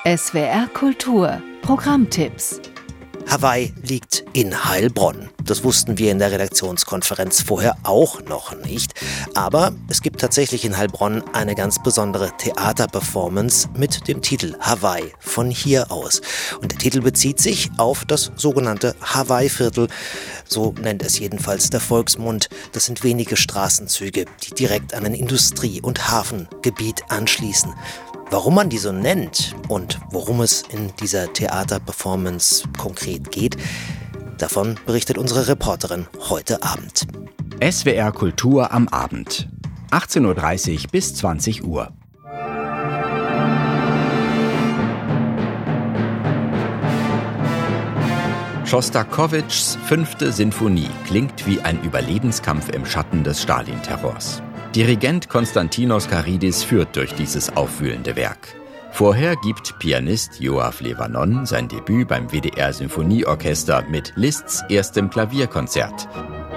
SWR Kultur Programmtipps. Hawaii liegt in Heilbronn. Das wussten wir in der Redaktionskonferenz vorher auch noch nicht. Aber es gibt tatsächlich in Heilbronn eine ganz besondere Theaterperformance mit dem Titel Hawaii von hier aus. Und der Titel bezieht sich auf das sogenannte Hawaii-Viertel. So nennt es jedenfalls der Volksmund. Das sind wenige Straßenzüge, die direkt an ein Industrie- und Hafengebiet anschließen. Warum man die so nennt und worum es in dieser Theaterperformance konkret geht, davon berichtet unsere Reporterin heute Abend. SWR Kultur am Abend, 18:30 Uhr bis 20 Uhr. Schostakowitschs 5. Sinfonie klingt wie ein Überlebenskampf im Schatten des Stalin-Terrors. Dirigent Konstantinos Karidis führt durch dieses aufwühlende Werk. Vorher gibt Pianist Yoav Levanon sein Debüt beim WDR Symphonieorchester mit Liszts erstem Klavierkonzert.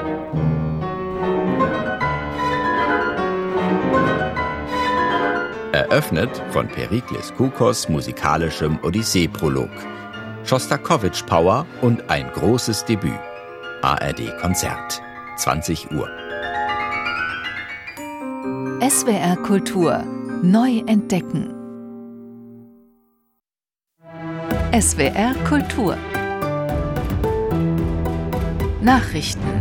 Eröffnet von Perikles Koukos musikalischem Odyssee-Prolog. Schostakowitsch Power und ein großes Debüt. ARD-Konzert, 20 Uhr. SWR Kultur neu entdecken. SWR Kultur Nachrichten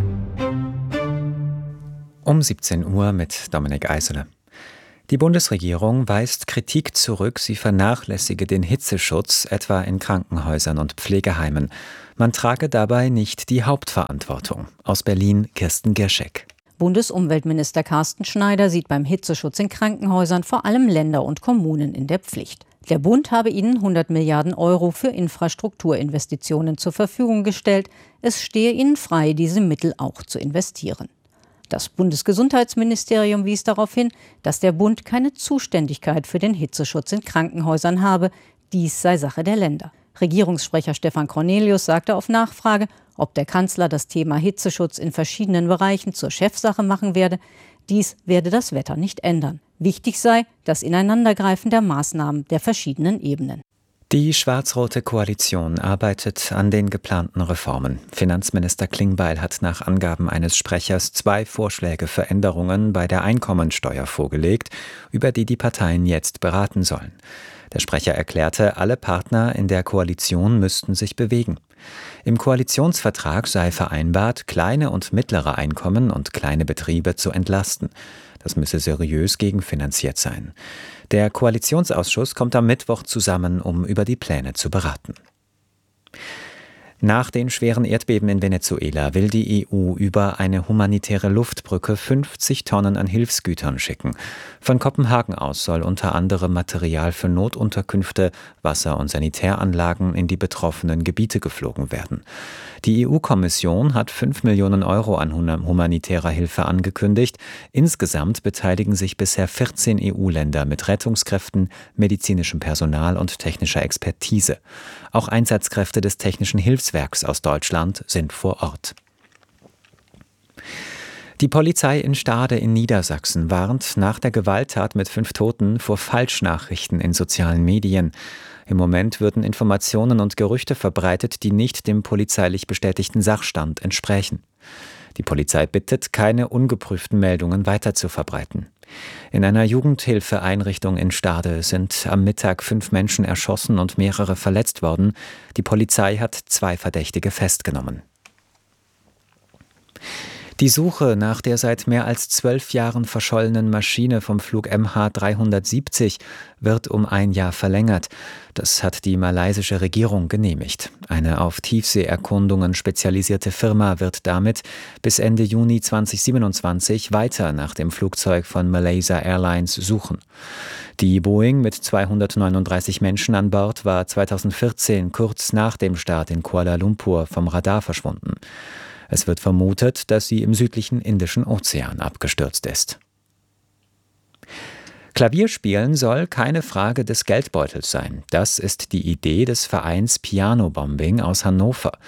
Um 17 Uhr mit Dominik Eisele. Die Bundesregierung weist Kritik zurück, sie vernachlässige den Hitzeschutz, etwa in Krankenhäusern und Pflegeheimen. Man trage dabei nicht die Hauptverantwortung. Aus Berlin Kirsten Gierschek. Bundesumweltminister Carsten Schneider sieht beim Hitzeschutz in Krankenhäusern vor allem Länder und Kommunen in der Pflicht. Der Bund habe ihnen 100 Milliarden Euro für Infrastrukturinvestitionen zur Verfügung gestellt. Es stehe ihnen frei, diese Mittel auch zu investieren. Das Bundesgesundheitsministerium wies darauf hin, dass der Bund keine Zuständigkeit für den Hitzeschutz in Krankenhäusern habe. Dies sei Sache der Länder. Regierungssprecher Stefan Cornelius sagte auf Nachfrage, ob der Kanzler das Thema Hitzeschutz in verschiedenen Bereichen zur Chefsache machen werde. Dies werde das Wetter nicht ändern. Wichtig sei das Ineinandergreifen der Maßnahmen der verschiedenen Ebenen. Die schwarz-rote Koalition arbeitet an den geplanten Reformen. Finanzminister Klingbeil hat nach Angaben eines Sprechers 2 Vorschläge für Änderungen bei der Einkommensteuer vorgelegt, über die die Parteien jetzt beraten sollen. Der Sprecher erklärte, alle Partner in der Koalition müssten sich bewegen. Im Koalitionsvertrag sei vereinbart, kleine und mittlere Einkommen und kleine Betriebe zu entlasten. Das müsse seriös gegenfinanziert sein. Der Koalitionsausschuss kommt am Mittwoch zusammen, um über die Pläne zu beraten. Nach den schweren Erdbeben in Venezuela will die EU über eine humanitäre Luftbrücke 50 Tonnen an Hilfsgütern schicken. Von Kopenhagen aus soll unter anderem Material für Notunterkünfte, Wasser- und Sanitäranlagen in die betroffenen Gebiete geflogen werden. Die EU-Kommission hat 5 Millionen Euro an humanitärer Hilfe angekündigt. Insgesamt beteiligen sich bisher 14 EU-Länder mit Rettungskräften, medizinischem Personal und technischer Expertise. Auch Einsatzkräfte des Technischen Hilfswerks aus Deutschland sind vor Ort. Die Polizei in Stade in Niedersachsen warnt nach der Gewalttat mit 5 Toten vor Falschnachrichten in sozialen Medien. Im Moment würden Informationen und Gerüchte verbreitet, die nicht dem polizeilich bestätigten Sachstand entsprechen. Die Polizei bittet, keine ungeprüften Meldungen weiterzuverbreiten. In einer Jugendhilfeeinrichtung in Stade sind am Mittag 5 Menschen erschossen und mehrere verletzt worden. Die Polizei hat 2 Verdächtige festgenommen. Die Suche nach der seit mehr als 12 Jahren verschollenen Maschine vom Flug MH370 wird um 1 Jahr verlängert. Das hat die malaysische Regierung genehmigt. Eine auf Tiefseeerkundungen spezialisierte Firma wird damit bis Ende Juni 2027 weiter nach dem Flugzeug von Malaysia Airlines suchen. Die Boeing mit 239 Menschen an Bord war 2014 kurz nach dem Start in Kuala Lumpur vom Radar verschwunden. Es wird vermutet, dass sie im südlichen Indischen Ozean abgestürzt ist. Klavierspielen soll keine Frage des Geldbeutels sein. Das ist die Idee des Vereins Piano Bombing aus Hannover.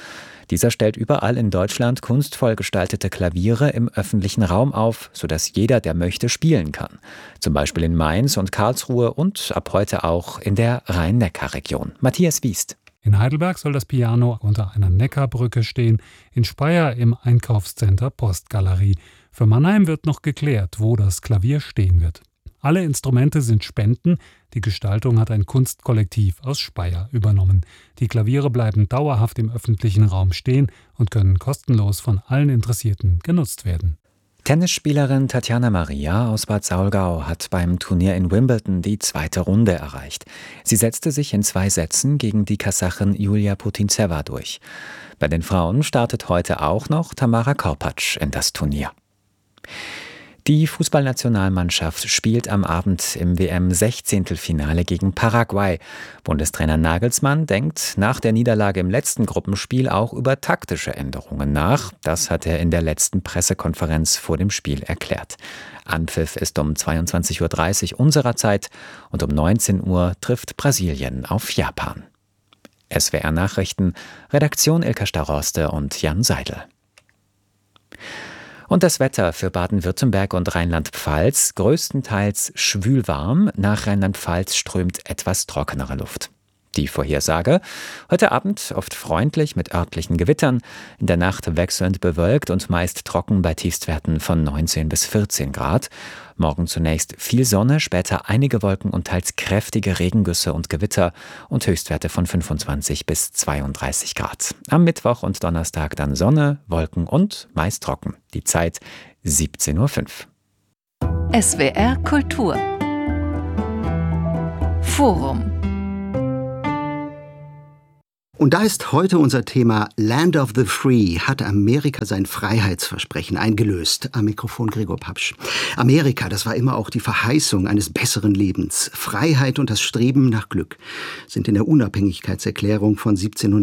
Dieser stellt überall in Deutschland kunstvoll gestaltete Klaviere im öffentlichen Raum auf, sodass jeder, der möchte, spielen kann. Zum Beispiel in Mainz und Karlsruhe und ab heute auch in der Rhein-Neckar-Region. Matthias Wiest. In Heidelberg soll das Piano unter einer Neckarbrücke stehen, in Speyer im Einkaufscenter Postgalerie. Für Mannheim wird noch geklärt, wo das Klavier stehen wird. Alle Instrumente sind Spenden. Die Gestaltung hat ein Kunstkollektiv aus Speyer übernommen. Die Klaviere bleiben dauerhaft im öffentlichen Raum stehen und können kostenlos von allen Interessierten genutzt werden. Tennisspielerin Tatjana Maria aus Bad Saulgau hat beim Turnier in Wimbledon die 2. Runde erreicht. Sie setzte sich in 2 Sätzen gegen die Kasachin Julia Putintseva durch. Bei den Frauen startet heute auch noch Tamara Korpatsch in das Turnier. Die Fußballnationalmannschaft spielt am Abend im WM-16-Finale gegen Paraguay. Bundestrainer Nagelsmann denkt nach der Niederlage im letzten Gruppenspiel auch über taktische Änderungen nach. Das hat er in der letzten Pressekonferenz vor dem Spiel erklärt. Anpfiff ist um 22:30 Uhr unserer Zeit und um 19 Uhr trifft Brasilien auf Japan. SWR Nachrichten, Redaktion Ilka Staroste und Jan Seidel. Und das Wetter für Baden-Württemberg und Rheinland-Pfalz: größtenteils schwülwarm, nach Rheinland-Pfalz strömt etwas trockenere Luft. Die Vorhersage: heute Abend oft freundlich mit örtlichen Gewittern, in der Nacht wechselnd bewölkt und meist trocken bei Tiefstwerten von 19 bis 14 Grad. Morgen zunächst viel Sonne, später einige Wolken und teils kräftige Regengüsse und Gewitter und Höchstwerte von 25 bis 32 Grad. Am Mittwoch und Donnerstag dann Sonne, Wolken und meist trocken. Die Zeit 17:05 Uhr. SWR Kultur Forum. Und da ist heute unser Thema Land of the Free. Hat Amerika sein Freiheitsversprechen eingelöst? Am Mikrofon Gregor Papsch. Amerika, das war immer auch die Verheißung eines besseren Lebens. Freiheit und das Streben nach Glück sind in der Unabhängigkeitserklärung von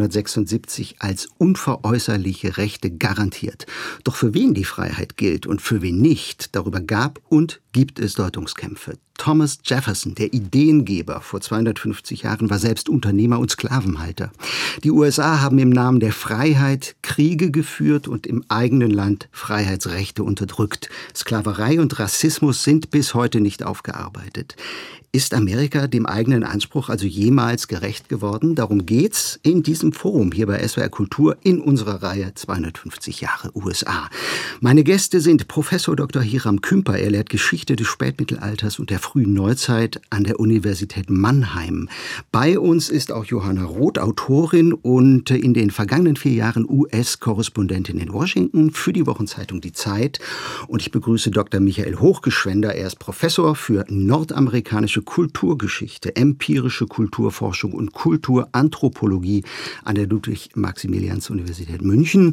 1776 als unveräußerliche Rechte garantiert. Doch für wen die Freiheit gilt und für wen nicht, darüber gab und gibt es Deutungskämpfe. Thomas Jefferson, der Ideengeber vor 250 Jahren, war selbst Unternehmer und Sklavenhalter. Die USA haben im Namen der Freiheit Kriege geführt und im eigenen Land Freiheitsrechte unterdrückt. Sklaverei und Rassismus sind bis heute nicht aufgearbeitet. Ist Amerika dem eigenen Anspruch also jemals gerecht geworden? Darum geht's in diesem Forum hier bei SWR Kultur in unserer Reihe 250 Jahre USA. Meine Gäste sind Professor Dr. Hiram Kümper. Er lehrt Geschichte des Spätmittelalters und der frühen Neuzeit an der Universität Mannheim. Bei uns ist auch Johanna Roth, Autorin und in den vergangenen 4 Jahren US-Korrespondentin in Washington für die Wochenzeitung Die Zeit. Und ich begrüße Dr. Michael Hochgeschwender. Er ist Professor für nordamerikanische Kulturgeschichte, empirische Kulturforschung und Kulturanthropologie an der Ludwig-Maximilians-Universität München.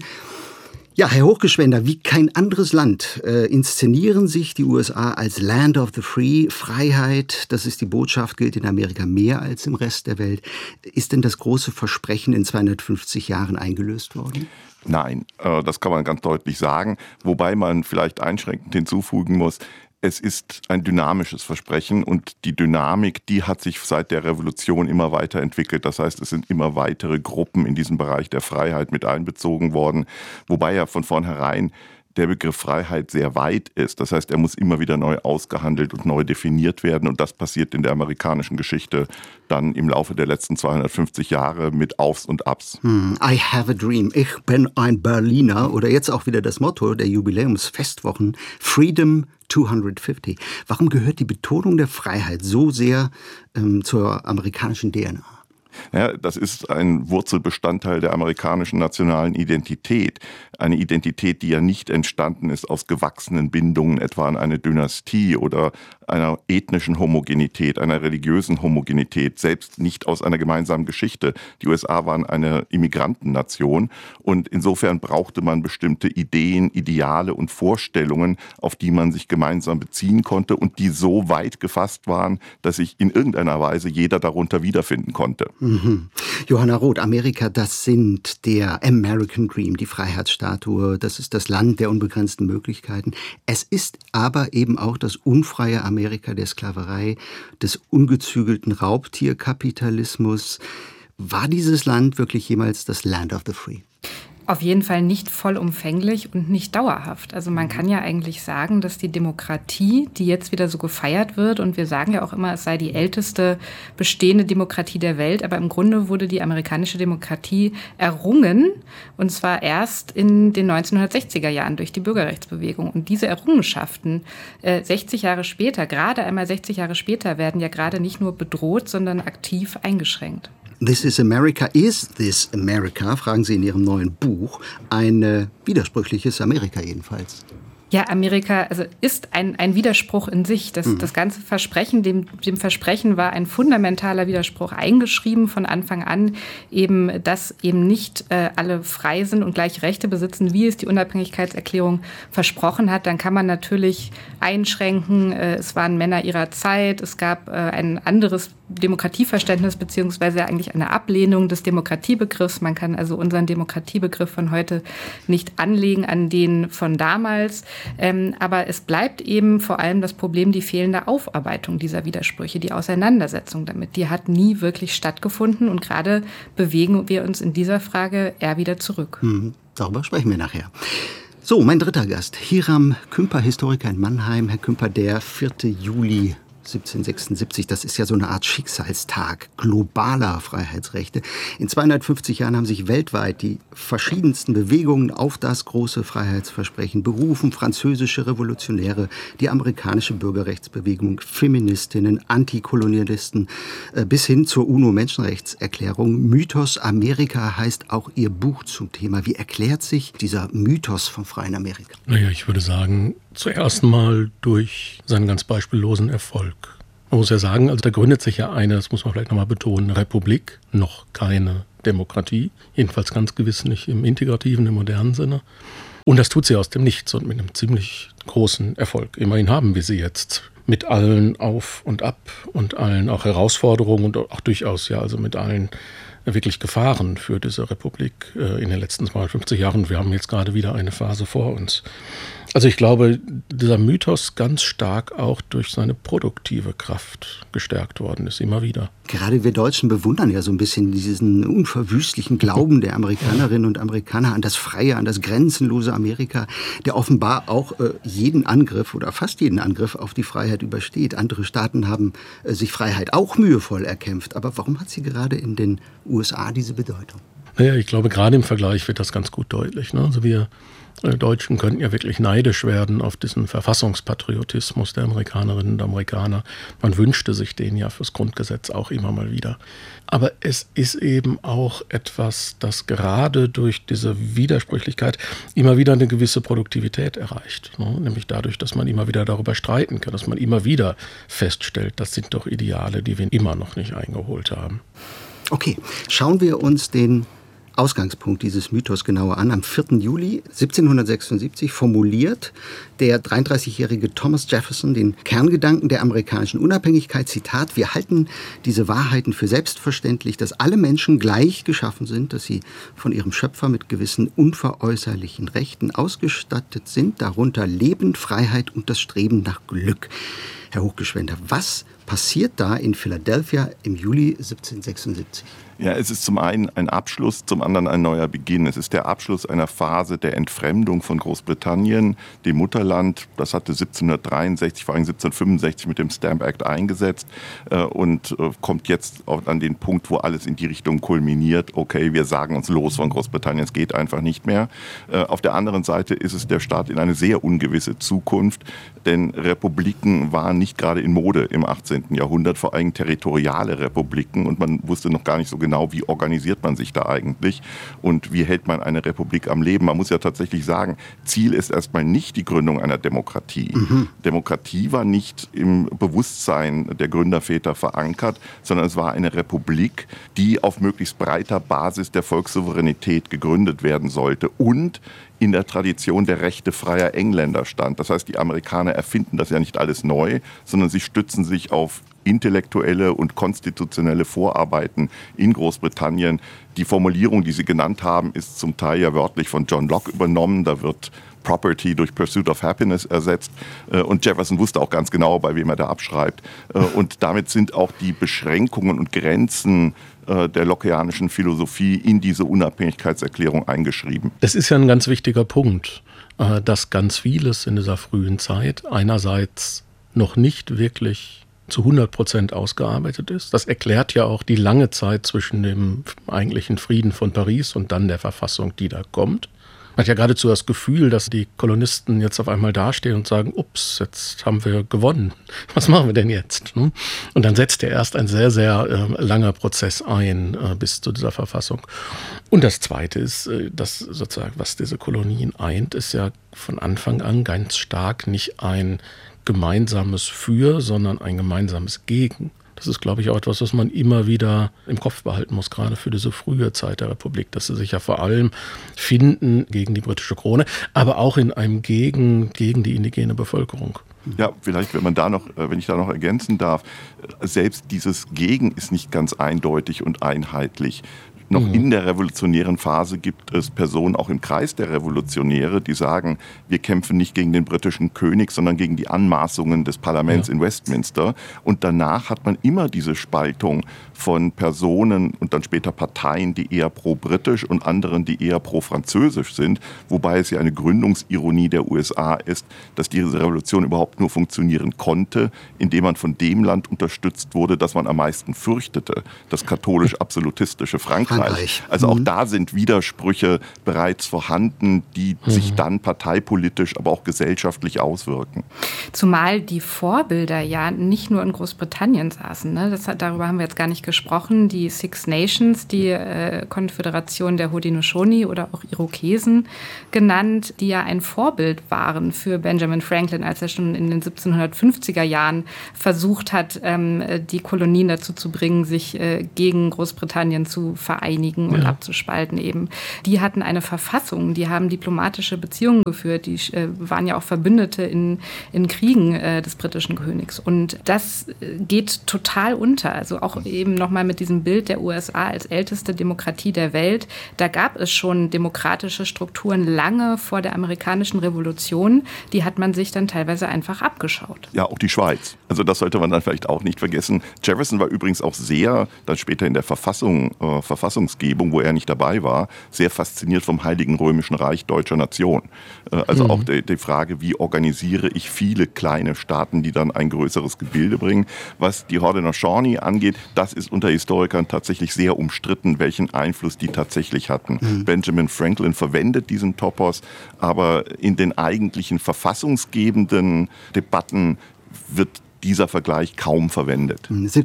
Ja, Herr Hochgeschwender, wie kein anderes Land inszenieren sich die USA als Land of the Free. Freiheit, das ist die Botschaft, gilt in Amerika mehr als im Rest der Welt. Ist denn das große Versprechen in 250 Jahren eingelöst worden? Nein, das kann man ganz deutlich sagen, wobei man vielleicht einschränkend hinzufügen muss, es ist ein dynamisches Versprechen und die Dynamik, die hat sich seit der Revolution immer weiter entwickelt. Das heißt, es sind immer weitere Gruppen in diesem Bereich der Freiheit mit einbezogen worden, wobei ja von vornherein der Begriff Freiheit sehr weit ist. Das heißt, er muss immer wieder neu ausgehandelt und neu definiert werden. Und das passiert in der amerikanischen Geschichte dann im Laufe der letzten 250 Jahre mit Aufs und Abs. I have a dream. Ich bin ein Berliner. Oder jetzt auch wieder das Motto der Jubiläumsfestwochen: Freedom 250. Warum gehört die Betonung der Freiheit so sehr zur amerikanischen DNA? Ja, das ist ein Wurzelbestandteil der amerikanischen nationalen Identität. Eine Identität, die ja nicht entstanden ist aus gewachsenen Bindungen, etwa an eine Dynastie oder einer ethnischen Homogenität, einer religiösen Homogenität, selbst nicht aus einer gemeinsamen Geschichte. Die USA waren eine Immigrantennation und insofern brauchte man bestimmte Ideen, Ideale und Vorstellungen, auf die man sich gemeinsam beziehen konnte und die so weit gefasst waren, dass sich in irgendeiner Weise jeder darunter wiederfinden konnte. Johanna Roth, Amerika, das sind der American Dream, die Freiheitsstatue, das ist das Land der unbegrenzten Möglichkeiten. Es ist aber eben auch das unfreie Amerika der Sklaverei, des ungezügelten Raubtierkapitalismus. War dieses Land wirklich jemals das Land of the Free? Auf jeden Fall nicht vollumfänglich und nicht dauerhaft. Also man kann ja eigentlich sagen, dass die Demokratie, die jetzt wieder so gefeiert wird, und wir sagen ja auch immer, es sei die älteste bestehende Demokratie der Welt, aber im Grunde wurde die amerikanische Demokratie errungen, und zwar erst in den 1960er Jahren durch die Bürgerrechtsbewegung. Und diese Errungenschaften 60 Jahre später, gerade einmal 60 Jahre später, werden ja gerade nicht nur bedroht, sondern aktiv eingeschränkt. This is America. Is this America? Fragen Sie in Ihrem neuen Buch. Ein widersprüchliches Amerika jedenfalls. Ja, Amerika ist ein Widerspruch in sich. Das ganze Versprechen, dem Versprechen war ein fundamentaler Widerspruch eingeschrieben von Anfang an, eben, dass eben nicht alle frei sind und gleiche Rechte besitzen, wie es die Unabhängigkeitserklärung versprochen hat. Dann kann man natürlich einschränken. Es waren Männer ihrer Zeit. Es gab ein anderes Demokratieverständnis beziehungsweise eigentlich eine Ablehnung des Demokratiebegriffs. Man kann also unseren Demokratiebegriff von heute nicht anlegen an den von damals. Aber es bleibt eben vor allem das Problem, die fehlende Aufarbeitung dieser Widersprüche, die Auseinandersetzung damit. Die hat nie wirklich stattgefunden und gerade bewegen wir uns in dieser Frage eher wieder zurück. Darüber sprechen wir nachher. So, mein dritter Gast, Hiram Kümper, Historiker in Mannheim. Herr Kümper, der 4. Juli 1776, das ist ja so eine Art Schicksalstag globaler Freiheitsrechte. In 250 Jahren haben sich weltweit die verschiedensten Bewegungen auf das große Freiheitsversprechen berufen. Französische Revolutionäre, die amerikanische Bürgerrechtsbewegung, Feministinnen, Antikolonialisten bis hin zur UNO-Menschenrechtserklärung. Mythos Amerika heißt auch Ihr Buch zum Thema. Wie erklärt sich dieser Mythos vom freien Amerika? Naja, ich würde sagen, zuerst mal durch seinen ganz beispiellosen Erfolg. Man muss ja sagen, also da gründet sich ja eine, das muss man vielleicht nochmal betonen, Republik, noch keine Demokratie, jedenfalls ganz gewiss nicht im integrativen, im modernen Sinne. Und das tut sie aus dem Nichts und mit einem ziemlich großen Erfolg. Immerhin haben wir sie jetzt mit allen Auf und Ab und allen auch Herausforderungen und auch durchaus ja also mit allen wirklich Gefahren für diese Republik in den letzten 250 Jahren. Wir haben jetzt gerade wieder eine Phase vor uns. Also ich glaube, dieser Mythos ganz stark auch durch seine produktive Kraft gestärkt worden ist, immer wieder. Gerade wir Deutschen bewundern ja so ein bisschen diesen unverwüstlichen Glauben der Amerikanerinnen und Amerikaner an das freie, an das grenzenlose Amerika, der offenbar auch jeden Angriff oder fast jeden Angriff auf die Freiheit übersteht. Andere Staaten haben sich Freiheit auch mühevoll erkämpft. Aber warum hat sie gerade in den USA diese Bedeutung? Naja, ich glaube, gerade im Vergleich wird das ganz gut deutlich. Ne? Also wir Deutschen könnten ja wirklich neidisch werden auf diesen Verfassungspatriotismus der Amerikanerinnen und Amerikaner. Man wünschte sich den ja fürs Grundgesetz auch immer mal wieder. Aber es ist eben auch etwas, das gerade durch diese Widersprüchlichkeit immer wieder eine gewisse Produktivität erreicht. Ne? Nämlich dadurch, dass man immer wieder darüber streiten kann, dass man immer wieder feststellt, das sind doch Ideale, die wir immer noch nicht eingeholt haben. Okay, schauen wir uns den Ausgangspunkt dieses Mythos genauer an. Am 4. Juli 1776 formuliert der 33-jährige Thomas Jefferson den Kerngedanken der amerikanischen Unabhängigkeit. Zitat: Wir halten diese Wahrheiten für selbstverständlich, dass alle Menschen gleich geschaffen sind, dass sie von ihrem Schöpfer mit gewissen unveräußerlichen Rechten ausgestattet sind, darunter Leben, Freiheit und das Streben nach Glück. Herr Hochgeschwender, was passiert da in Philadelphia im Juli 1776? Ja, es ist zum einen ein Abschluss, zum anderen ein neuer Beginn. Es ist der Abschluss einer Phase der Entfremdung von Großbritannien, dem Mutterland. Das hatte 1763, vor allem 1765 mit dem Stamp Act eingesetzt und kommt jetzt an den Punkt, wo alles in die Richtung kulminiert. Okay, wir sagen uns los von Großbritannien, es geht einfach nicht mehr. Auf der anderen Seite ist es der Start in eine sehr ungewisse Zukunft, denn Republiken waren nicht gerade in Mode im 18. Jahrhundert, vor allem territoriale Republiken, und man wusste noch gar nicht so genau, wie organisiert man sich da eigentlich und wie hält man eine Republik am Leben. Man muss ja tatsächlich sagen, Ziel ist erstmal nicht die Gründung einer Demokratie. Demokratie war nicht im Bewusstsein der Gründerväter verankert, sondern es war eine Republik, die auf möglichst breiter Basis der Volkssouveränität gegründet werden sollte und in der Tradition der Rechte freier Engländer stand. Das heißt, die Amerikaner erfinden das ja nicht alles neu, sondern sie stützen sich auf intellektuelle und konstitutionelle Vorarbeiten in Großbritannien. Die Formulierung, die Sie genannt haben, ist zum Teil ja wörtlich von John Locke übernommen. Da wird Property durch Pursuit of Happiness ersetzt. Und Jefferson wusste auch ganz genau, bei wem er da abschreibt. Und damit sind auch die Beschränkungen und Grenzen der lockeanischen Philosophie in diese Unabhängigkeitserklärung eingeschrieben. Das ist ja ein ganz wichtiger Punkt, dass ganz vieles in dieser frühen Zeit einerseits noch nicht wirklich zu 100% ausgearbeitet ist. Das erklärt ja auch die lange Zeit zwischen dem eigentlichen Frieden von Paris und dann der Verfassung, die da kommt. Man hat ja geradezu das Gefühl, dass die Kolonisten jetzt auf einmal dastehen und sagen, ups, jetzt haben wir gewonnen. Was machen wir denn jetzt? Und dann setzt ja erst ein sehr, sehr langer Prozess ein bis zu dieser Verfassung. Und das Zweite ist, dass sozusagen, was diese Kolonien eint, ist ja von Anfang an ganz stark nicht ein gemeinsames Für, sondern ein gemeinsames Gegen. Das ist, glaube ich, auch etwas, was man immer wieder im Kopf behalten muss, gerade für diese frühe Zeit der Republik, dass sie sich ja vor allem finden gegen die britische Krone, aber auch in einem gegen die indigene Bevölkerung. Ja, vielleicht, wenn ich da noch ergänzen darf, selbst dieses Gegen ist nicht ganz eindeutig und einheitlich. Noch in der revolutionären Phase gibt es Personen auch im Kreis der Revolutionäre, die sagen, wir kämpfen nicht gegen den britischen König, sondern gegen die Anmaßungen des Parlaments in Westminster. Und danach hat man immer diese Spaltung von Personen und dann später Parteien, die eher pro-britisch und anderen, die eher pro-französisch sind. Wobei es ja eine Gründungsironie der USA ist, dass diese Revolution überhaupt nur funktionieren konnte, indem man von dem Land unterstützt wurde, das man am meisten fürchtete, das katholisch-absolutistische Frankreich. Also auch da sind Widersprüche bereits vorhanden, die sich dann parteipolitisch, aber auch gesellschaftlich auswirken. Zumal die Vorbilder ja nicht nur in Großbritannien saßen. Ne? Darüber haben wir jetzt gar nicht gesprochen. Die Six Nations, die Konföderation der Haudenosaunee oder auch Irokesen genannt, die ja ein Vorbild waren für Benjamin Franklin, als er schon in den 1750er Jahren versucht hat, die Kolonien dazu zu bringen, sich gegen Großbritannien zu vereinigen und abzuspalten eben. Die hatten eine Verfassung, die haben diplomatische Beziehungen geführt, die waren ja auch Verbündete in Kriegen des britischen Königs. Und das geht total unter. Also auch eben nochmal mit diesem Bild der USA als älteste Demokratie der Welt. Da gab es schon demokratische Strukturen lange vor der amerikanischen Revolution. Die hat man sich dann teilweise einfach abgeschaut. Ja, auch die Schweiz. Also das sollte man dann vielleicht auch nicht vergessen. Jefferson war übrigens auch sehr, dann später in der Verfassungsgebung, wo er nicht dabei war, sehr fasziniert vom Heiligen Römischen Reich deutscher Nation. Also auch die Frage, wie organisiere ich viele kleine Staaten, die dann ein größeres Gebilde bringen. Was die Haudenosaunee angeht, das ist unter Historikern tatsächlich sehr umstritten, welchen Einfluss die tatsächlich hatten. Benjamin Franklin verwendet diesen Topos, aber in den eigentlichen verfassungsgebenden Debatten wird dieser Vergleich kaum verwendet.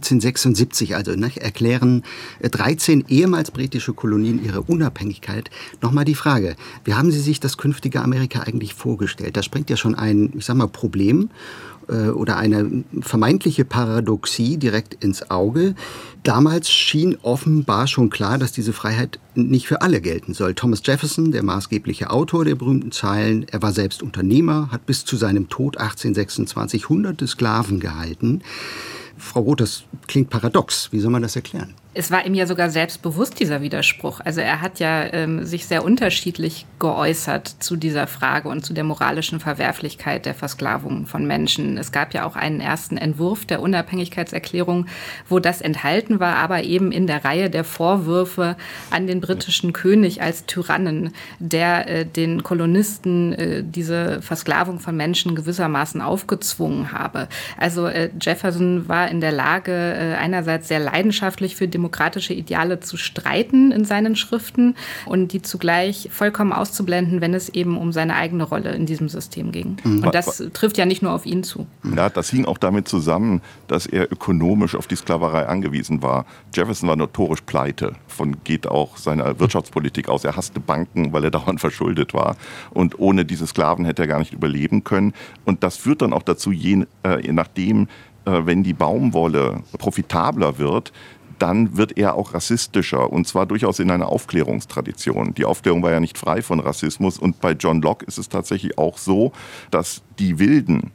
1776 also erklären 13 ehemals britische Kolonien ihre Unabhängigkeit. Nochmal die Frage, wie haben Sie sich das künftige Amerika eigentlich vorgestellt? Da springt ja schon ein, Problem oder eine vermeintliche Paradoxie direkt ins Auge. Damals schien offenbar schon klar, dass diese Freiheit nicht für alle gelten soll. Thomas Jefferson, der maßgebliche Autor der berühmten Zeilen, er war selbst Unternehmer, hat bis zu seinem Tod 1826 hunderte Sklaven gehalten. Frau Roth, das klingt paradox. Wie soll man das erklären? Es war ihm ja sogar selbstbewusst, dieser Widerspruch. Also er hat ja sich sehr unterschiedlich geäußert zu dieser Frage und zu der moralischen Verwerflichkeit der Versklavung von Menschen. Es gab ja auch einen ersten Entwurf der Unabhängigkeitserklärung, wo das enthalten war, aber eben in der Reihe der Vorwürfe an den britischen König als Tyrannen, der den Kolonisten diese Versklavung von Menschen gewissermaßen aufgezwungen habe. Also Jefferson war in der Lage, einerseits sehr leidenschaftlich für demokratische Ideale zu streiten in seinen Schriften und die zugleich vollkommen auszublenden, wenn es eben um seine eigene Rolle in diesem System ging. Und das trifft ja nicht nur auf ihn zu. Ja, das hing auch damit zusammen, dass er ökonomisch auf die Sklaverei angewiesen war. Jefferson war notorisch pleite. Von geht auch seine Wirtschaftspolitik aus. Er hasste Banken, weil er dauernd verschuldet war. Und ohne diese Sklaven hätte er gar nicht überleben können. Und das führt dann auch dazu, je nachdem, wenn die Baumwolle profitabler wird, dann wird er auch rassistischer, und zwar durchaus in einer Aufklärungstradition. Die Aufklärung war ja nicht frei von Rassismus, und bei John Locke ist es tatsächlich auch so, dass die Wilden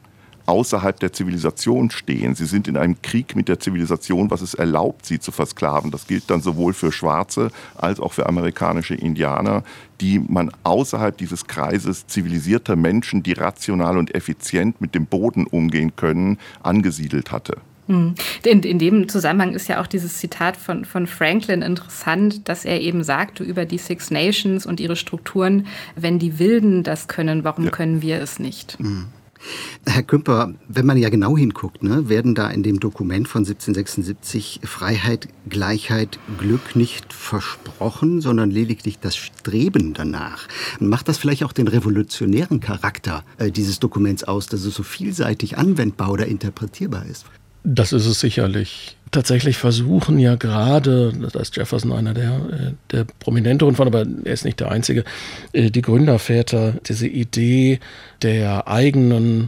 außerhalb der Zivilisation stehen. Sie sind in einem Krieg mit der Zivilisation, was es erlaubt, sie zu versklaven. Das gilt dann sowohl für Schwarze als auch für amerikanische Indianer, die man außerhalb dieses Kreises zivilisierter Menschen, die rational und effizient mit dem Boden umgehen können, angesiedelt hatte. In dem Zusammenhang ist ja auch dieses Zitat von Franklin interessant, dass er eben sagte über die Six Nations und ihre Strukturen, wenn die Wilden das können, warum können wir es nicht? Herr Kümper, wenn man ja genau hinguckt, werden da in dem Dokument von 1776 Freiheit, Gleichheit, Glück nicht versprochen, sondern lediglich das Streben danach. Macht das vielleicht auch den revolutionären Charakter dieses Dokuments aus, dass es so vielseitig anwendbar oder interpretierbar ist? Das ist es sicherlich. Tatsächlich versuchen ja gerade, da ist Jefferson einer der prominenteren von, aber er ist nicht der Einzige, die Gründerväter, diese Idee der eigenen,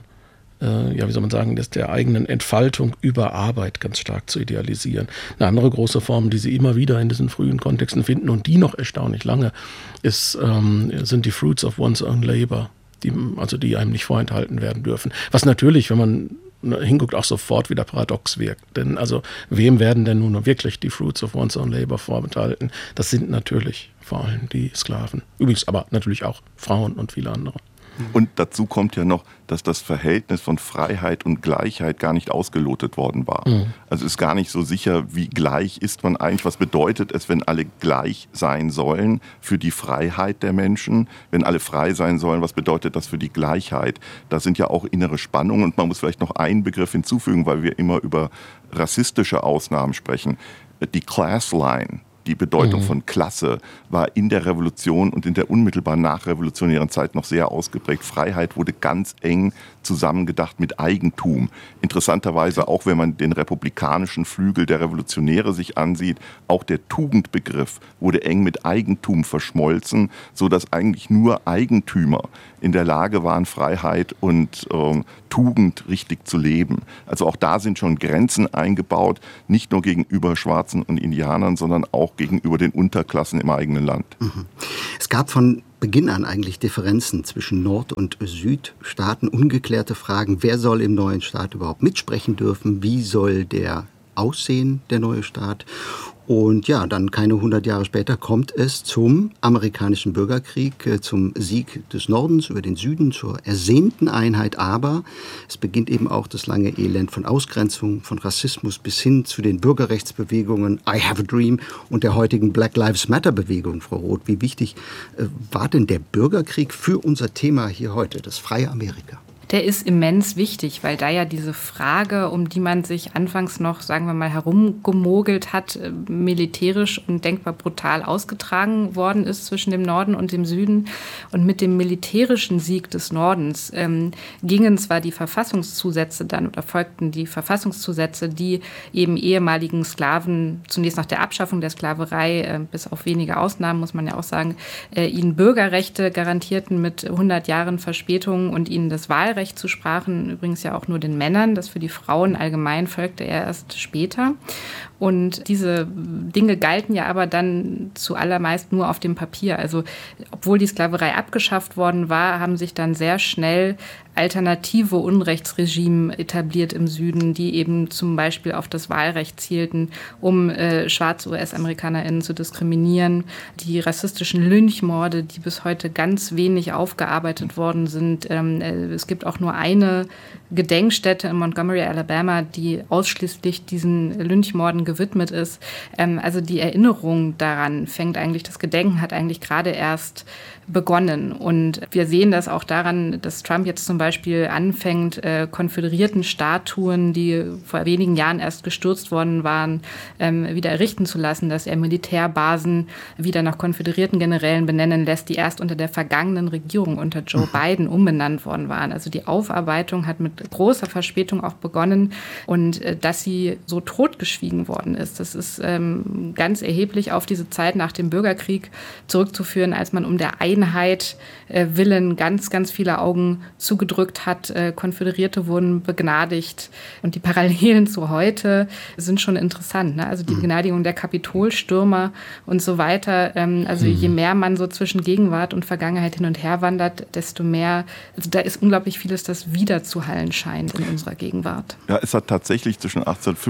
der eigenen Entfaltung über Arbeit ganz stark zu idealisieren. Eine andere große Form, die Sie immer wieder in diesen frühen Kontexten finden und die noch erstaunlich lange, sind die Fruits of one's own labor, die einem nicht vorenthalten werden dürfen. Was natürlich, wenn man hinguckt, auch sofort wieder paradox wirkt. Denn wem werden denn nun wirklich die Fruits of one's own labor vorenthalten? Das sind natürlich vor allem die Sklaven. Übrigens aber natürlich auch Frauen und viele andere. Und dazu kommt ja noch, dass das Verhältnis von Freiheit und Gleichheit gar nicht ausgelotet worden war. Also ist gar nicht so sicher, wie gleich ist man eigentlich. Was bedeutet es, wenn alle gleich sein sollen für die Freiheit der Menschen? Wenn alle frei sein sollen, was bedeutet das für die Gleichheit? Da sind ja auch innere Spannungen. Und man muss vielleicht noch einen Begriff hinzufügen, weil wir immer über rassistische Ausnahmen sprechen. Die Class Line. Die Bedeutung von Klasse war in der Revolution und in der unmittelbar nachrevolutionären Zeit noch sehr ausgeprägt. Freiheit wurde ganz eng zusammengedacht mit Eigentum. Interessanterweise auch, wenn man den republikanischen Flügel der Revolutionäre sich ansieht, auch der Tugendbegriff wurde eng mit Eigentum verschmolzen, sodass eigentlich nur Eigentümer in der Lage waren, Freiheit und Tugend richtig zu leben. Also auch da sind schon Grenzen eingebaut, nicht nur gegenüber Schwarzen und Indianern, sondern auch gegenüber den Unterklassen im eigenen Land. Es gab von Beginn an eigentlich Differenzen zwischen Nord- und Südstaaten, ungeklärte Fragen, wer soll im neuen Staat überhaupt mitsprechen dürfen, wie soll der aussehen, der neue Staat. Und ja, dann keine 100 Jahre später kommt es zum amerikanischen Bürgerkrieg, zum Sieg des Nordens über den Süden, zur ersehnten Einheit. Aber es beginnt eben auch das lange Elend von Ausgrenzung, von Rassismus bis hin zu den Bürgerrechtsbewegungen I Have a Dream und der heutigen Black Lives Matter Bewegung. Frau Roth, wie wichtig war denn der Bürgerkrieg für unser Thema hier heute, das freie Amerika? Der ist immens wichtig, weil da ja diese Frage, um die man sich anfangs noch, sagen wir mal, herumgemogelt hat, militärisch und denkbar brutal ausgetragen worden ist zwischen dem Norden und dem Süden. Und mit dem militärischen Sieg des Nordens gingen zwar die Verfassungszusätze dann oder folgten die Verfassungszusätze, die eben ehemaligen Sklaven, zunächst nach der Abschaffung der Sklaverei, bis auf wenige Ausnahmen, muss man ja auch sagen, ihnen Bürgerrechte garantierten mit 100 Jahren Verspätung und ihnen das Wahlrecht zu sprachen, übrigens ja auch nur den Männern. Das für die Frauen allgemein folgte erst später. Und diese Dinge galten ja aber dann zuallermeist nur auf dem Papier. Also obwohl die Sklaverei abgeschafft worden war, haben sich dann sehr schnell alternative Unrechtsregime etabliert im Süden, die eben zum Beispiel auf das Wahlrecht zielten, um schwarze US-AmerikanerInnen zu diskriminieren. Die rassistischen Lynchmorde, die bis heute ganz wenig aufgearbeitet worden sind. Es gibt auch nur eine Gedenkstätte in Montgomery, Alabama, die ausschließlich diesen Lynchmorden gewidmet ist. Also die Erinnerung daran das Gedenken hat eigentlich gerade erst begonnen. Und wir sehen das auch daran, dass Trump jetzt zum Beispiel anfängt, konföderierten Statuen, die vor wenigen Jahren erst gestürzt worden waren, wieder errichten zu lassen, dass er Militärbasen wieder nach konföderierten Generälen benennen lässt, die erst unter der vergangenen Regierung unter Joe Biden umbenannt worden waren. Also die Aufarbeitung hat mit großer Verspätung auch begonnen und dass sie so totgeschwiegen worden ist, das ist ganz erheblich auf diese Zeit nach dem Bürgerkrieg zurückzuführen, als man um der Einheit willen ganz, ganz viele Augen zugedrückt niedergedrückt hat. Konföderierte wurden begnadigt. Und die Parallelen zu heute sind schon interessant, ne? Also die Begnadigung der Kapitolstürmer und so weiter. Also je mehr man so zwischen Gegenwart und Vergangenheit hin und her wandert, desto mehr, also da ist unglaublich vieles, das wiederzuhallen scheint in unserer Gegenwart. Ja, es hat tatsächlich zwischen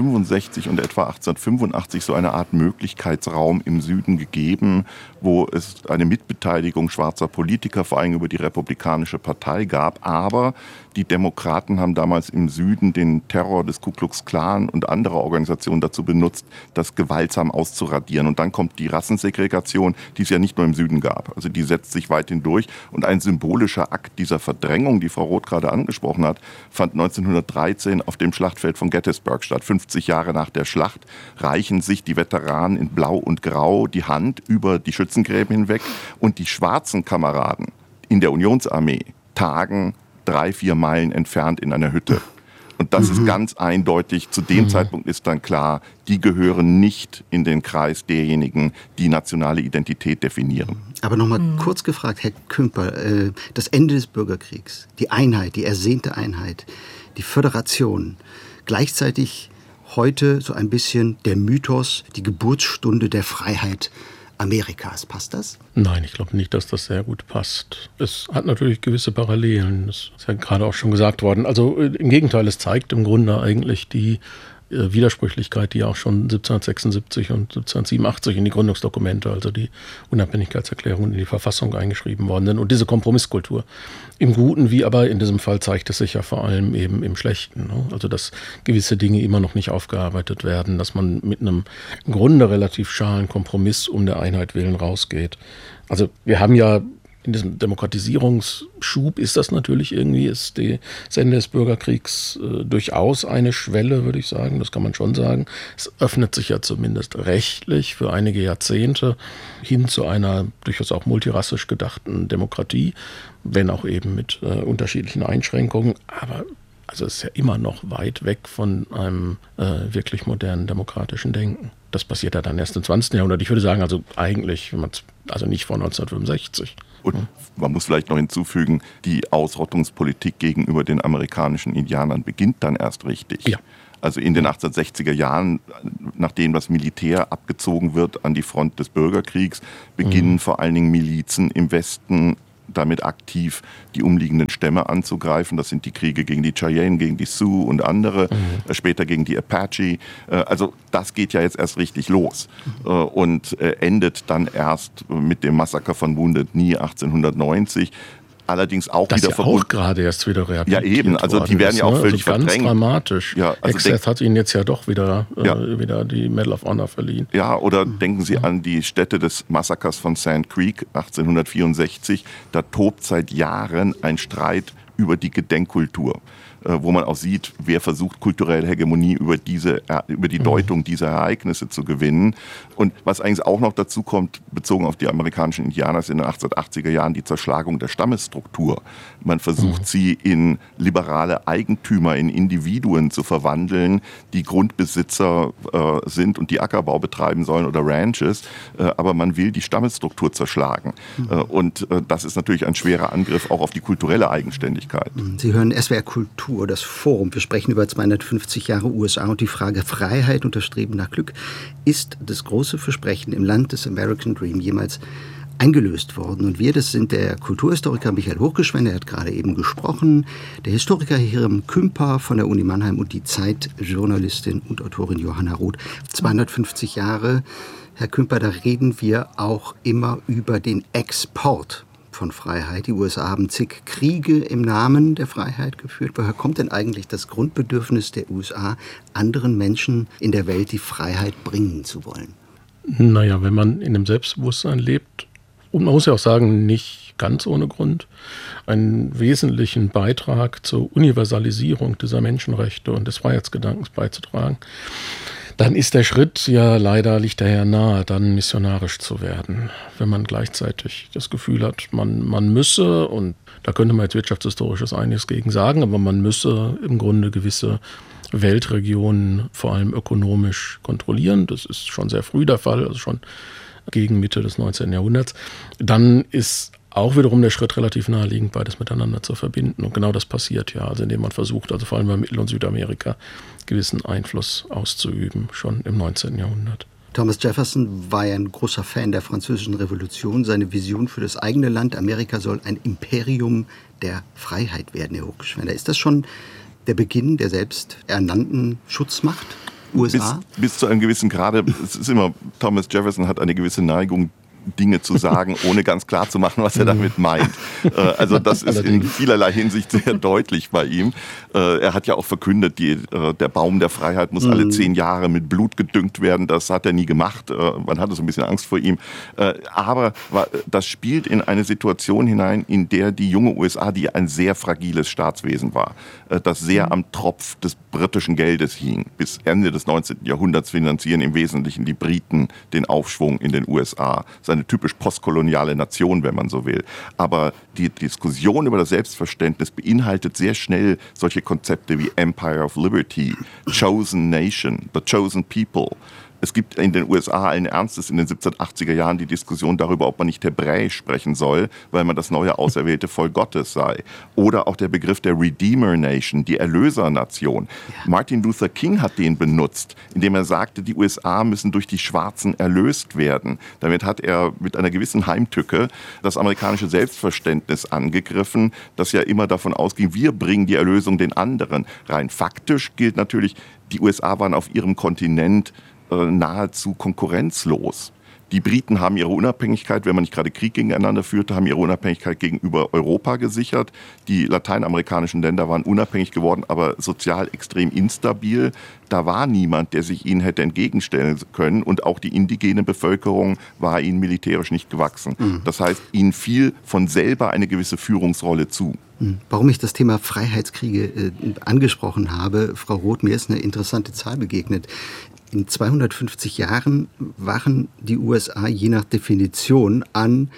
1865 und etwa 1885 so eine Art Möglichkeitsraum im Süden gegeben, wo es eine Mitbeteiligung schwarzer Politiker, vor allem über die Republikanische Partei gab. Aber die Demokraten haben damals im Süden den Terror des Ku Klux Klan und anderer Organisationen dazu benutzt, das gewaltsam auszuradieren. Und dann kommt die Rassensegregation, die es ja nicht nur im Süden gab. Also die setzt sich weithin durch. Und ein symbolischer Akt dieser Verdrängung, die Frau Roth gerade angesprochen hat, fand 1913 auf dem Schlachtfeld von Gettysburg statt. 50 Jahre nach der Schlacht reichen sich die Veteranen in Blau und Grau die Hand über die Schützengräben hinweg und die schwarzen Kameraden in der Unionsarmee tagen 3-4 Meilen entfernt in einer Hütte. Und das ist ganz eindeutig, zu dem Zeitpunkt ist dann klar, die gehören nicht in den Kreis derjenigen, die nationale Identität definieren. Aber nochmal kurz gefragt, Herr Kümper, das Ende des Bürgerkriegs, die Einheit, die ersehnte Einheit, die Föderation, gleichzeitig heute so ein bisschen der Mythos, die Geburtsstunde der Freiheit Amerikas. Passt das? Nein, ich glaube nicht, dass das sehr gut passt. Es hat natürlich gewisse Parallelen. Das ist ja gerade auch schon gesagt worden. Also im Gegenteil, es zeigt im Grunde eigentlich die Widersprüchlichkeit, die auch schon 1776 und 1787 in die Gründungsdokumente, also die Unabhängigkeitserklärung in die Verfassung eingeschrieben worden sind. Und diese Kompromisskultur im Guten, wie aber in diesem Fall zeigt es sich ja vor allem eben im Schlechten. Ne? Also dass gewisse Dinge immer noch nicht aufgearbeitet werden, dass man mit einem im Grunde relativ schalen Kompromiss um der Einheit willen rausgeht. Also wir haben ja in diesem Demokratisierungsschub ist das natürlich irgendwie, ist das Ende des Bürgerkriegs durchaus eine Schwelle, würde ich sagen. Das kann man schon sagen. Es öffnet sich ja zumindest rechtlich für einige Jahrzehnte hin zu einer durchaus auch multirassisch gedachten Demokratie, wenn auch eben mit unterschiedlichen Einschränkungen. Aber also es ist ja immer noch weit weg von einem wirklich modernen demokratischen Denken. Das passiert ja dann erst im 20. Jahrhundert. Ich würde sagen, also eigentlich, also nicht vor 1965. Und man muss vielleicht noch hinzufügen, die Ausrottungspolitik gegenüber den amerikanischen Indianern beginnt dann erst richtig. Ja. Also in den 1860er Jahren, nachdem das Militär abgezogen wird an die Front des Bürgerkriegs, beginnen vor allen Dingen Milizen im Westen damit aktiv die umliegenden Stämme anzugreifen. Das sind die Kriege gegen die Cheyenne, gegen die Sioux und andere, später gegen die Apache. Also das geht ja jetzt erst richtig los und endet dann erst mit dem Massaker von Wounded Knee 1890. Allerdings auch das wieder verbunden. Auch gerade erst wieder rehabilitiert. Ja eben, also die werden ja auch völlig verdrängt. Ganz dramatisch. Ja, also Exet hat ihnen jetzt ja doch wieder die Medal of Honor verliehen. Ja, oder denken Sie an die Stätte des Massakers von Sand Creek 1864. Da tobt seit Jahren ein Streit über die Gedenkkultur, wo man auch sieht, wer versucht, kulturelle Hegemonie über die Deutung dieser Ereignisse zu gewinnen. Und was eigentlich auch noch dazu kommt, bezogen auf die amerikanischen Indianer, ist in den 1880er Jahren die Zerschlagung der Stammesstruktur. Man versucht sie in liberale Eigentümer, in Individuen zu verwandeln, die Grundbesitzer sind und die Ackerbau betreiben sollen oder Ranches, aber man will die Stammesstruktur zerschlagen. Und das ist natürlich ein schwerer Angriff auch auf die kulturelle Eigenständigkeit. Sie hören SWR Kultur, das Forum. Wir sprechen über 250 Jahre USA und die Frage Freiheit und das Streben nach Glück. Ist das große Versprechen im Land des American Dream jemals eingelöst worden? Und wir, das sind der Kulturhistoriker Michael Hochgeschwend, der hat gerade eben gesprochen, der Historiker Hiram Kümper von der Uni Mannheim und die Zeitjournalistin und Autorin Johanna Roth. 250 Jahre, Herr Kümper, da reden wir auch immer über den Export von Freiheit. Die USA haben zig Kriege im Namen der Freiheit geführt. Woher kommt denn eigentlich das Grundbedürfnis der USA, anderen Menschen in der Welt die Freiheit bringen zu wollen? Naja, wenn man in dem Selbstbewusstsein lebt, und man muss ja auch sagen, nicht ganz ohne Grund, einen wesentlichen Beitrag zur Universalisierung dieser Menschenrechte und des Freiheitsgedankens beizutragen, dann ist der Schritt ja leider, liegt daher nahe, dann missionarisch zu werden. Wenn man gleichzeitig das Gefühl hat, man müsse, und da könnte man jetzt wirtschaftshistorisches einiges gegen sagen, aber man müsse im Grunde gewisse Weltregionen vor allem ökonomisch kontrollieren. Das ist schon sehr früh der Fall, also schon gegen Mitte des 19. Jahrhunderts, dann ist auch wiederum der Schritt relativ naheliegend, beides miteinander zu verbinden. Und genau das passiert ja, also indem man versucht, also vor allem bei Mittel- und Südamerika, gewissen Einfluss auszuüben, schon im 19. Jahrhundert. Thomas Jefferson war ja ein großer Fan der Französischen Revolution. Seine Vision für das eigene Land, Amerika, soll ein Imperium der Freiheit werden, Herr Hochgeschwender. Ist das schon der Beginn der selbst ernannten Schutzmacht USA? Bis zu einem gewissen Grade. Es ist immer, Thomas Jefferson hat eine gewisse Neigung, Dinge zu sagen, ohne ganz klar zu machen, was er damit meint. Also das ist in vielerlei Hinsicht sehr deutlich bei ihm. Er hat ja auch verkündet, der Baum der Freiheit muss alle 10 Jahre mit Blut gedüngt werden. Das hat er nie gemacht. Man hatte so ein bisschen Angst vor ihm. Aber das spielt in eine Situation hinein, in der die junge USA, die ein sehr fragiles Staatswesen war, das sehr am Tropf des britischen Geldes hing. Bis Ende des 19. Jahrhunderts finanzieren im Wesentlichen die Briten den Aufschwung in den USA. Eine typisch postkoloniale Nation, wenn man so will. Aber die Diskussion über das Selbstverständnis beinhaltet sehr schnell solche Konzepte wie Empire of Liberty, Chosen Nation, The Chosen People. Es gibt in den USA allen Ernstes in den 1780er Jahren die Diskussion darüber, ob man nicht Hebräisch sprechen soll, weil man das neue auserwählte Volk Gottes sei. Oder auch der Begriff der Redeemer Nation, die Erlösernation. Ja. Martin Luther King hat den benutzt, indem er sagte, die USA müssen durch die Schwarzen erlöst werden. Damit hat er mit einer gewissen Heimtücke das amerikanische Selbstverständnis angegriffen, das ja immer davon ausging, wir bringen die Erlösung den anderen. Rein faktisch gilt natürlich, die USA waren auf ihrem Kontinent nahezu konkurrenzlos. Die Briten haben ihre Unabhängigkeit, wenn man nicht gerade Krieg gegeneinander führte, haben ihre Unabhängigkeit gegenüber Europa gesichert. Die lateinamerikanischen Länder waren unabhängig geworden, aber sozial extrem instabil. Da war niemand, der sich ihnen hätte entgegenstellen können. Und auch die indigene Bevölkerung war ihnen militärisch nicht gewachsen. Das heißt, ihnen fiel von selber eine gewisse Führungsrolle zu. Warum ich das Thema Freiheitskriege angesprochen habe, Frau Roth, mir ist eine interessante Zahl begegnet. In 250 Jahren waren die USA je nach Definition an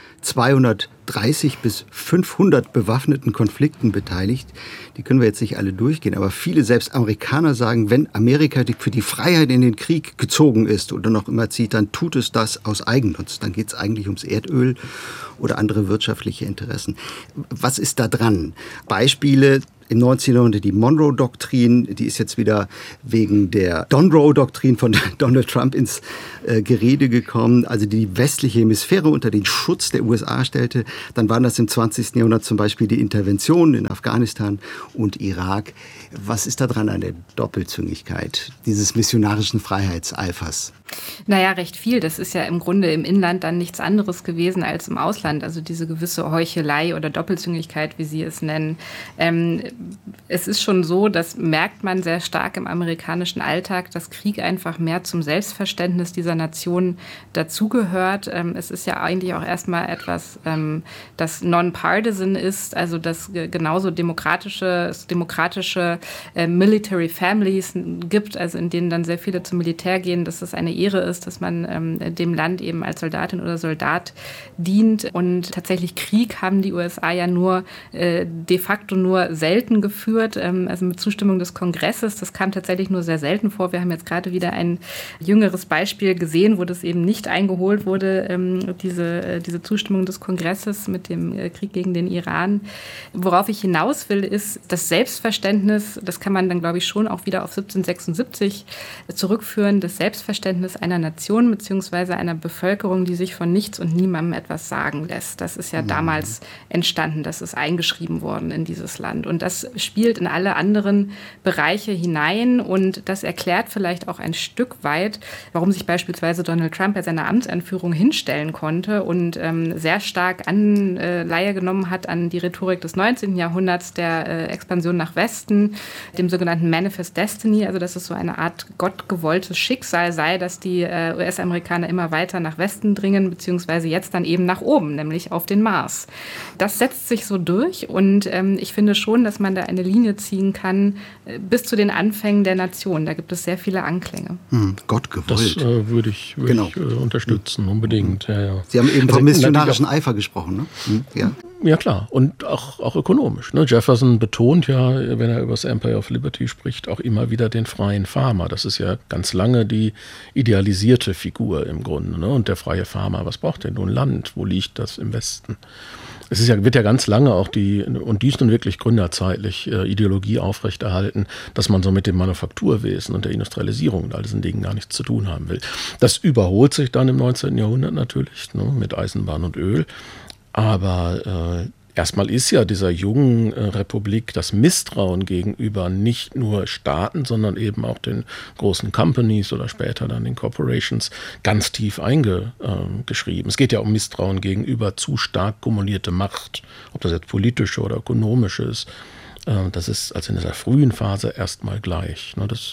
230 bis 500 bewaffneten Konflikten beteiligt. Die können wir jetzt nicht alle durchgehen, aber viele, selbst Amerikaner, sagen, wenn Amerika für die Freiheit in den Krieg gezogen ist oder noch immer zieht, dann tut es das aus Eigennutz. Dann geht es eigentlich ums Erdöl oder andere wirtschaftliche Interessen. Was ist da dran? Beispiele: im 19. Jahrhundert die Monroe-Doktrin, die ist jetzt wieder wegen der Donroe-Doktrin von Donald Trump ins Gerede gekommen, also die westliche Hemisphäre unter den Schutz der USA stellte. Dann waren das im 20. Jahrhundert zum Beispiel die Interventionen in Afghanistan und Irak. Was ist da dran an der Doppelzüngigkeit dieses missionarischen Freiheitseifers? Naja, recht viel. Das ist ja im Grunde im Inland dann nichts anderes gewesen als im Ausland. Also diese gewisse Heuchelei oder Doppelzüngigkeit, wie Sie es nennen. Es ist schon so, das merkt man sehr stark im amerikanischen Alltag, dass Krieg einfach mehr zum Selbstverständnis dieser Nation dazugehört. Es ist ja eigentlich auch erstmal etwas, das non-partisan ist, also das genauso demokratische Military Families gibt, also in denen dann sehr viele zum Militär gehen, dass es eine Ehre ist, dass man dem Land eben als Soldatin oder Soldat dient. Und tatsächlich Krieg haben die USA ja nur de facto nur selten geführt, also mit Zustimmung des Kongresses. Das kam tatsächlich nur sehr selten vor. Wir haben jetzt gerade wieder ein jüngeres Beispiel gesehen, wo das eben nicht eingeholt wurde, diese Zustimmung des Kongresses mit dem Krieg gegen den Iran. Worauf ich hinaus will, ist das Selbstverständnis, das kann man dann, glaube ich, schon auch wieder auf 1776 zurückführen, das Selbstverständnis einer Nation bzw. einer Bevölkerung, die sich von nichts und niemandem etwas sagen lässt. Das ist ja damals entstanden, das ist eingeschrieben worden in dieses Land. Und das spielt in alle anderen Bereiche hinein und das erklärt vielleicht auch ein Stück weit, warum sich beispielsweise Donald Trump bei seiner Amtsanführung hinstellen konnte und sehr stark Anleihe genommen hat an die Rhetorik des 19. Jahrhunderts, der Expansion nach Westen, dem sogenannten Manifest Destiny, also dass es so eine Art gottgewolltes Schicksal sei, dass die US-Amerikaner immer weiter nach Westen dringen, beziehungsweise jetzt dann eben nach oben, nämlich auf den Mars. Das setzt sich so durch und ich finde schon, dass man man da eine Linie ziehen kann, bis zu den Anfängen der Nation. Da gibt es sehr viele Anklänge. Gott gewollt. Das würde ich unterstützen, unbedingt. Ja. Sie haben eben vom missionarischen Eifer gesprochen, ne? Ja. Ja klar, und auch ökonomisch. Ne? Jefferson betont ja, wenn er über das Empire of Liberty spricht, auch immer wieder den freien Farmer. Das ist ja ganz lange die idealisierte Figur im Grunde. Ne? Und der freie Farmer, was braucht der nun? Land, wo liegt das im Westen? Es wird ja ganz lange auch und dies nun wirklich gründerzeitlich Ideologie aufrechterhalten, dass man so mit dem Manufakturwesen und der Industrialisierung und all diesen Dingen gar nichts zu tun haben will. Das überholt sich dann im 19. Jahrhundert natürlich, ne, mit Eisenbahn und Öl. Aber erstmal ist ja dieser jungen Republik das Misstrauen gegenüber nicht nur Staaten, sondern eben auch den großen Companies oder später dann den Corporations ganz tief eingeschrieben. Es geht ja um Misstrauen gegenüber zu stark kumulierte Macht, ob das jetzt politische oder ökonomische ist. Das ist also in dieser frühen Phase erstmal gleich. Ne, das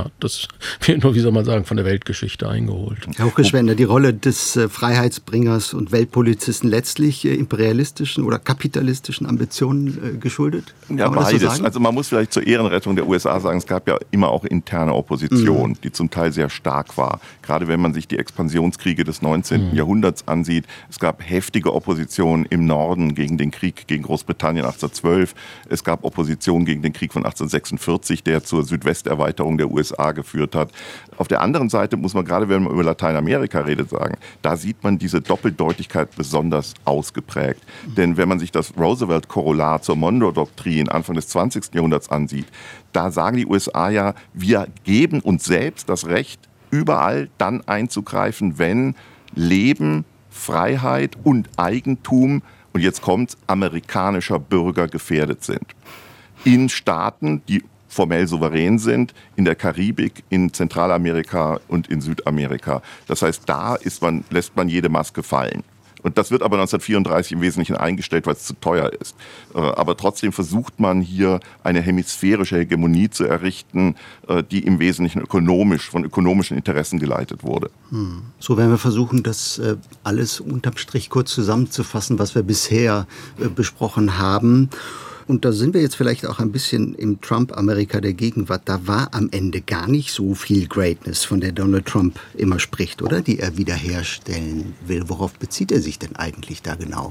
wird nur, wie soll man sagen, von der Weltgeschichte eingeholt. Herr Hochgeschwender, die Rolle des Freiheitsbringers und Weltpolizisten letztlich imperialistischen oder kapitalistischen Ambitionen geschuldet? Ja, beides. So also man muss vielleicht zur Ehrenrettung der USA sagen, es gab ja immer auch interne Opposition, die zum Teil sehr stark war. Gerade wenn man sich die Expansionskriege des 19. Jahrhunderts ansieht. Es gab heftige Opposition im Norden gegen den Krieg gegen Großbritannien 1812. Es gab Opposition gegen den Krieg von 1846, der zur Südwesterweiterung der USA geführt hat. Auf der anderen Seite muss man, gerade wenn man über Lateinamerika redet, sagen, da sieht man diese Doppeldeutigkeit besonders ausgeprägt. Denn wenn man sich das Roosevelt-Korollar zur Monroe-Doktrin Anfang des 20. Jahrhunderts ansieht, da sagen die USA ja, wir geben uns selbst das Recht, überall dann einzugreifen, wenn Leben, Freiheit und Eigentum, und jetzt kommt's, amerikanischer Bürger gefährdet sind. In Staaten, die formell souverän sind, in der Karibik, in Zentralamerika und in Südamerika. Das heißt, da lässt man jede Maske fallen. Und das wird aber 1934 im Wesentlichen eingestellt, weil es zu teuer ist. Aber trotzdem versucht man hier eine hemisphärische Hegemonie zu errichten, die im Wesentlichen von ökonomischen Interessen geleitet wurde. So werden wir versuchen, das alles unterm Strich kurz zusammenzufassen, was wir bisher besprochen haben. Und da sind wir jetzt vielleicht auch ein bisschen im Trump-Amerika der Gegenwart. Da war am Ende gar nicht so viel Greatness, von der Donald Trump immer spricht, oder? Die er wiederherstellen will. Worauf bezieht er sich denn eigentlich da genau?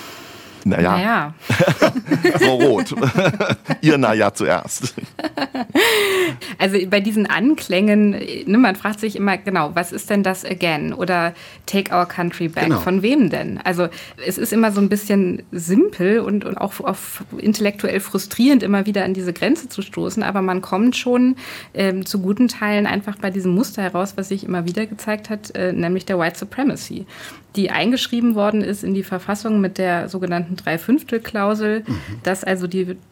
Naja. Frau Roth, Ihr Naja zuerst. Also bei diesen Anklängen, ne, man fragt sich immer, genau, was ist denn das again? Oder Take Our Country Back. Genau. Von wem denn? Also es ist immer so ein bisschen simpel und auch intellektuell frustrierend, immer wieder an diese Grenze zu stoßen. Aber man kommt schon zu guten Teilen einfach bei diesem Muster heraus, was sich immer wieder gezeigt hat, nämlich der White Supremacy, die eingeschrieben worden ist in die Verfassung mit der sogenannten 3/5-Klausel, dass also die